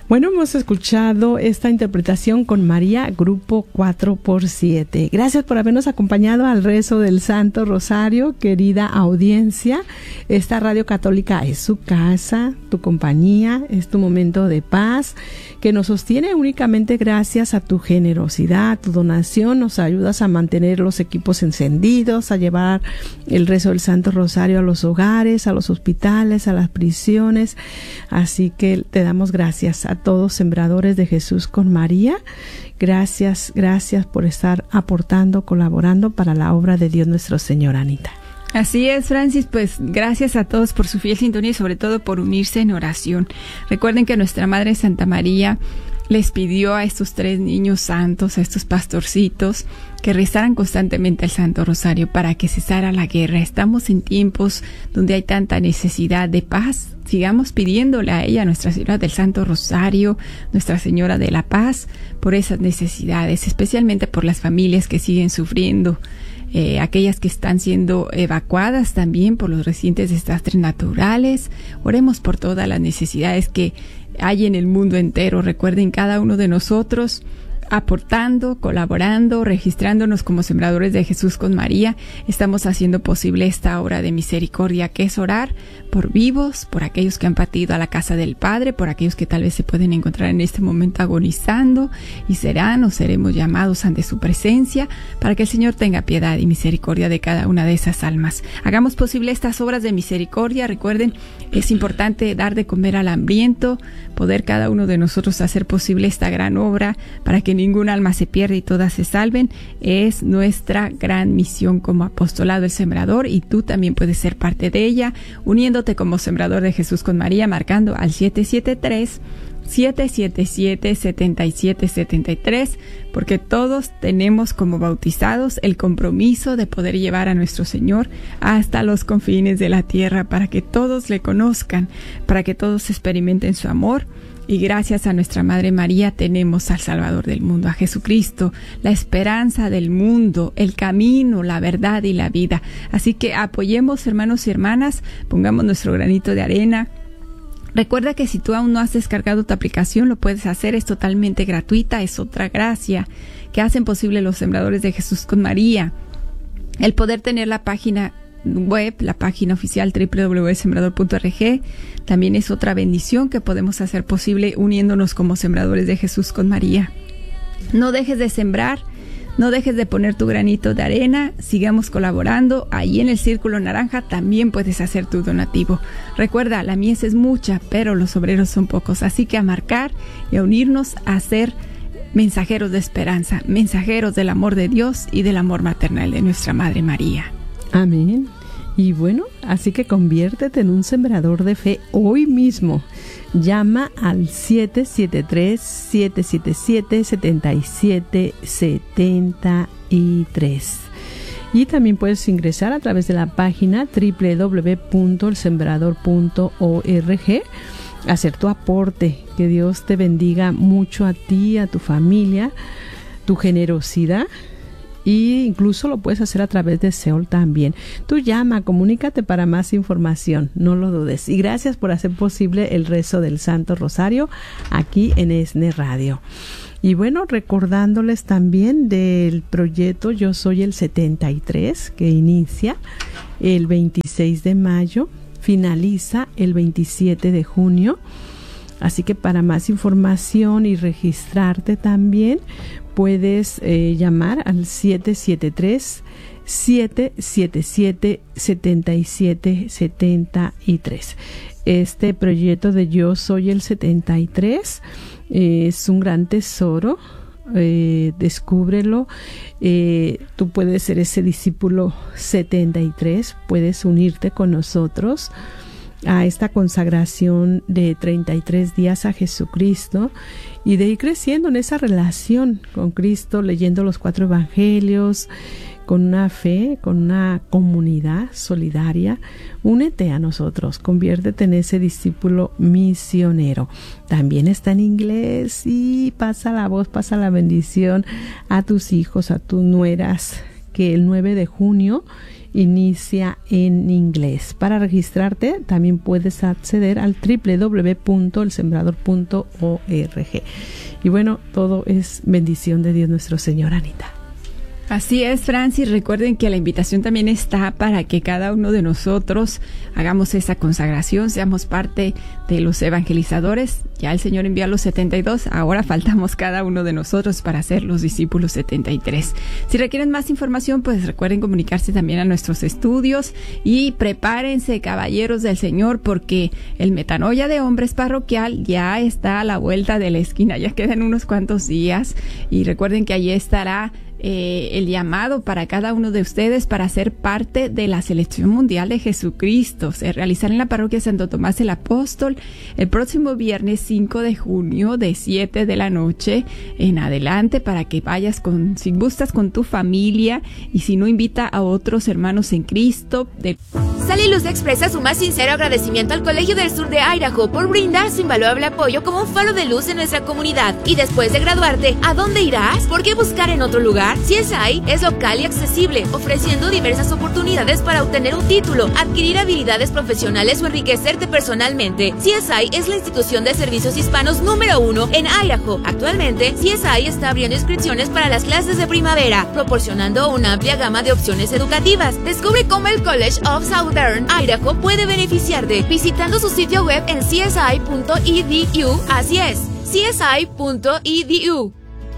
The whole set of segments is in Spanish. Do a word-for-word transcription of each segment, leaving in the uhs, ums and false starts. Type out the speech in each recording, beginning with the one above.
Bueno, hemos escuchado esta interpretación con María, grupo cuatro por siete. Gracias por habernos acompañado al rezo del Santo Rosario, querida audiencia. Esta radio católica es su casa, tu compañía, es tu momento de paz, que nos sostiene únicamente gracias a tu generosidad, tu donación. Nos ayudas a mantener los equipos encendidos, a llevar el rezo del Santo Rosario a los hogares, a los hospitales, a las prisiones. Así que te damos gracias a todos sembradores de Jesús con María. Gracias, gracias por estar aportando, colaborando para la obra de Dios nuestro Señor, Anita. Así es, Francis, pues gracias a todos por su fiel sintonía y sobre todo por unirse en oración. Recuerden que nuestra Madre Santa María les pidió a estos tres niños santos, a estos pastorcitos, que rezaran constantemente el Santo Rosario para que cesara la guerra. Estamos en tiempos donde hay tanta necesidad de paz. Sigamos pidiéndole a ella, Nuestra Señora del Santo Rosario, Nuestra Señora de la Paz, por esas necesidades, especialmente por las familias que siguen sufriendo, eh, aquellas que están siendo evacuadas también por los recientes desastres naturales. Oremos por todas las necesidades que hay en el mundo entero. Recuerden, cada uno de nosotros aportando, colaborando, registrándonos como sembradores de Jesús con María, estamos haciendo posible esta obra de misericordia, que es orar por vivos, por aquellos que han partido a la casa del Padre, por aquellos que tal vez se pueden encontrar en este momento agonizando y serán o seremos llamados ante su presencia, para que el Señor tenga piedad y misericordia de cada una de esas almas. Hagamos posible estas obras de misericordia. Recuerden, es importante dar de comer al hambriento, poder cada uno de nosotros hacer posible esta gran obra para que ningún alma se pierda y todas se salven. Es nuestra gran misión como apostolado El Sembrador, y tú también puedes ser parte de ella, uniéndote como sembrador de Jesús con María, marcando al siete siete tres, siete siete siete, siete siete siete tres, porque todos tenemos como bautizados el compromiso de poder llevar a nuestro Señor hasta los confines de la tierra, para que todos le conozcan, para que todos experimenten su amor. Y gracias a nuestra Madre María tenemos al Salvador del mundo, a Jesucristo, la esperanza del mundo, el camino, la verdad y la vida. Así que apoyemos, hermanos y hermanas, pongamos nuestro granito de arena. Recuerda que si tú aún no has descargado tu aplicación, lo puedes hacer, es totalmente gratuita, es otra gracia que hacen posible los sembradores de Jesús con María. El poder tener la página web, la página oficial doble u doble u doble u punto sembrador punto org, también es otra bendición que podemos hacer posible uniéndonos como sembradores de Jesús con María. No dejes de sembrar, no dejes de poner tu granito de arena, sigamos colaborando. Ahí en el círculo naranja también puedes hacer tu donativo. Recuerda, la mies es mucha, pero los obreros son pocos, así que a marcar y a unirnos a ser mensajeros de esperanza, mensajeros del amor de Dios y del amor maternal de nuestra Madre María. Amén. Y bueno, así que conviértete en un sembrador de fe hoy mismo. Llama al siete siete tres, siete siete siete, siete siete siete tres. Y también puedes ingresar a través de la página doble u doble u doble u punto el sembrador punto org, hacer tu aporte. Que Dios te bendiga mucho a ti, a tu familia, tu generosidad. Y incluso lo puedes hacer a través de Seol también. Tú llama, comunícate para más información, no lo dudes. Y gracias por hacer posible el rezo del Santo Rosario aquí en ESNE Radio. Y bueno, recordándoles también del proyecto Yo Soy el setenta y tres, que inicia el veintiséis de mayo, finaliza el veintisiete de junio. Así que para más información y registrarte también, puedes eh, llamar al siete siete tres, siete siete siete, siete siete siete tres. Este proyecto de Yo Soy el setenta y tres eh, es un gran tesoro. Eh, descúbrelo. Eh, tú puedes ser ese discípulo setenta y tres, puedes unirte con nosotros a esta consagración de treinta y tres días a Jesucristo y de ir creciendo en esa relación con Cristo, leyendo los cuatro evangelios, con una fe, con una comunidad solidaria. Únete a nosotros, conviértete en ese discípulo misionero. También está en inglés y pasa la voz, pasa la bendición a tus hijos, a tus nueras, que el nueve de junio inicia en inglés. Para registrarte también puedes acceder al doble u doble u doble u punto el sembrador punto org. Y bueno, todo es bendición de Dios nuestro Señor, Anita. Así es, Francis. Recuerden que la invitación también está para que cada uno de nosotros hagamos esa consagración, seamos parte de los evangelizadores. Ya el Señor envió a los setenta y dos, ahora faltamos cada uno de nosotros para ser los discípulos setenta y tres. Si requieren más información, pues recuerden comunicarse también a nuestros estudios y prepárense, caballeros del Señor, porque el Metanoia de Hombres Parroquial ya está a la vuelta de la esquina, ya quedan unos cuantos días y recuerden que allí estará Eh, el llamado para cada uno de ustedes para ser parte de la selección mundial de Jesucristo. Se realizará en la parroquia Santo Tomás el Apóstol el próximo viernes cinco de junio de siete de la noche en adelante, para que vayas con, si gustas, con tu familia, y si no, invita a otros hermanos en Cristo. De... Sal y Luz expresa su más sincero agradecimiento al Colegio del Sur de Idaho por brindar su invaluable apoyo como un faro de luz en nuestra comunidad. Y después de graduarte, ¿a dónde irás? ¿Por qué buscar en otro lugar? C S I es local y accesible, ofreciendo diversas oportunidades para obtener un título, adquirir habilidades profesionales o enriquecerte personalmente. C S I es la institución de servicios hispanos número uno en Idaho. Actualmente, C S I está abriendo inscripciones para las clases de primavera, proporcionando una amplia gama de opciones educativas. Descubre cómo el College of Southern Idaho puede beneficiarte visitando su sitio web en c s i punto e d u. Así es, c s i punto e d u.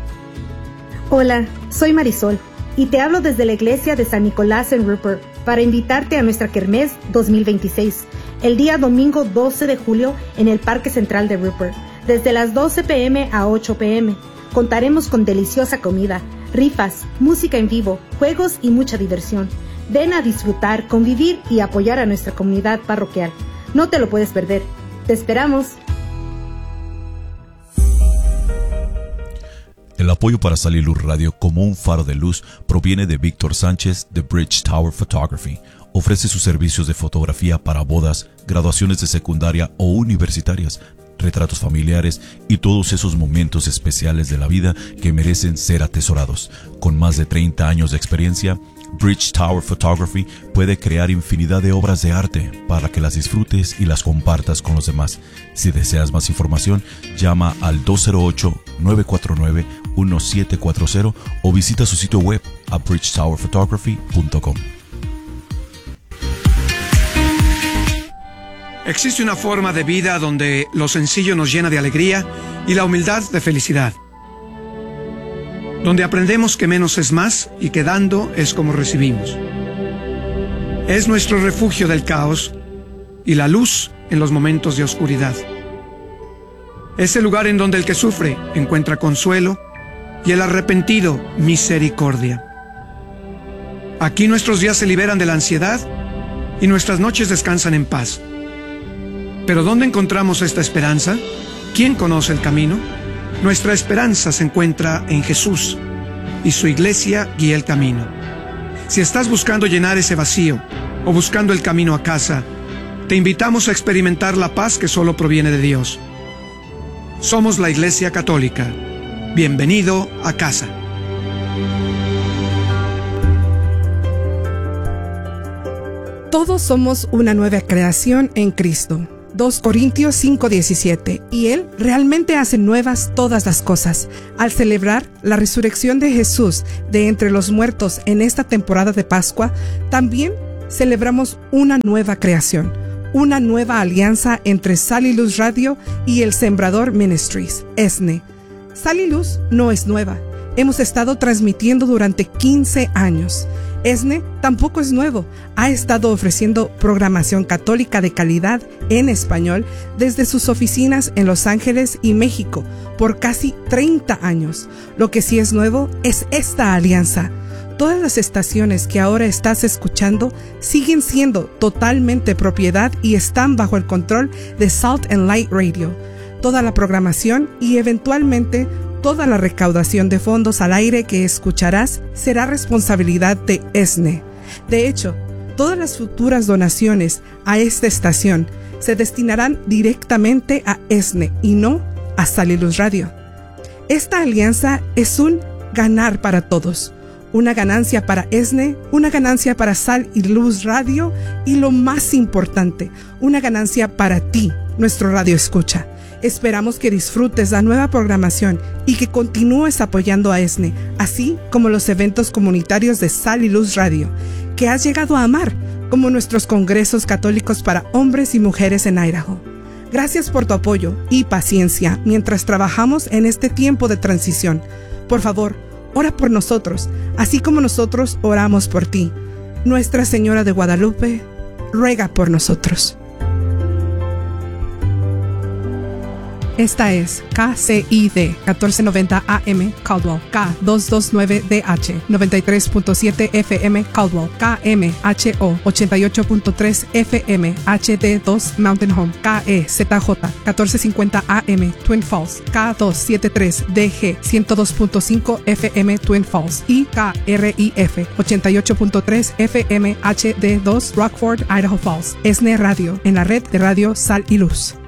Hola, soy Marisol y te hablo desde la iglesia de San Nicolás en Rupert para invitarte a nuestra Kermés dos mil veintiséis, el día domingo doce de julio en el Parque Central de Rupert, desde las doce pe eme a ocho pe eme. Contaremos con deliciosa comida, rifas, música en vivo, juegos y mucha diversión. Ven a disfrutar, convivir y apoyar a nuestra comunidad parroquial. No te lo puedes perder. ¡Te esperamos! El apoyo para Sal y Luz Radio como un faro de luz proviene de Víctor Sánchez de Bridge Tower Photography. Ofrece sus servicios de fotografía para bodas, graduaciones de secundaria o universitarias, retratos familiares y todos esos momentos especiales de la vida que merecen ser atesorados. Con más de treinta años de experiencia, Bridge Tower Photography puede crear infinidad de obras de arte para que las disfrutes y las compartas con los demás. Si deseas más información, llama al dos cero ocho, nueve cuatro nueve, uno siete cuatro cero o visita su sitio web a bridge tower photography punto com. Existe una forma de vida donde lo sencillo nos llena de alegría y la humildad de felicidad. Donde aprendemos que menos es más y que dando es como recibimos. Es nuestro refugio del caos y la luz en los momentos de oscuridad. Es el lugar en donde el que sufre encuentra consuelo y el arrepentido misericordia. Aquí nuestros días se liberan de la ansiedad y nuestras noches descansan en paz. ¿Pero dónde encontramos esta esperanza? ¿Quién conoce el camino? Nuestra esperanza se encuentra en Jesús y su iglesia guía el camino. Si estás buscando llenar ese vacío o buscando el camino a casa, te invitamos a experimentar la paz que solo proviene de Dios. Somos la Iglesia Católica. Bienvenido a casa. Todos somos una nueva creación en Cristo. dos Corintios cinco diecisiete. Y Él realmente hace nuevas todas las cosas. Al celebrar la resurrección de Jesús de entre los muertos en esta temporada de Pascua, también celebramos una nueva creación, una nueva alianza entre Sal y Luz Radio y El Sembrador Ministries, E S N E. Sal y Luz no es nueva. Hemos estado transmitiendo durante quince años. E S N E tampoco es nuevo. Ha estado ofreciendo programación católica de calidad en español desde sus oficinas en Los Ángeles y México por casi treinta años. Lo que sí es nuevo es esta alianza. Todas las estaciones que ahora estás escuchando siguen siendo totalmente propiedad y están bajo el control de Salt and Light Radio. Toda la programación y eventualmente toda la recaudación de fondos al aire que escucharás será responsabilidad de E S N E. De hecho, todas las futuras donaciones a esta estación se destinarán directamente a E S N E y no a Sal y Luz Radio. Esta alianza es un ganar para todos, una ganancia para E S N E, una ganancia para Sal y Luz Radio y lo más importante, una ganancia para ti, nuestro radio escucha. Esperamos que disfrutes la nueva programación y que continúes apoyando a E S N E, así como los eventos comunitarios de Sal y Luz Radio, que has llegado a amar, como nuestros congresos católicos para hombres y mujeres en Idaho. Gracias por tu apoyo y paciencia mientras trabajamos en este tiempo de transición. Por favor, ora por nosotros, así como nosotros oramos por ti. Nuestra Señora de Guadalupe, ruega por nosotros. Esta es K C I D catorce noventa A M Caldwell, K doscientos veintinueve D H noventa y tres punto siete F M Caldwell, K M H O ochenta y ocho punto tres F M H D dos Mountain Home, K E Z J catorce cincuenta A M Twin Falls, K doscientos setenta y tres D G ciento dos punto cinco F M Twin Falls y K R I F ochenta y ocho punto tres F M H D dos Rockford, Idaho Falls. E S N E Radio en la red de Radio Sal y Luz.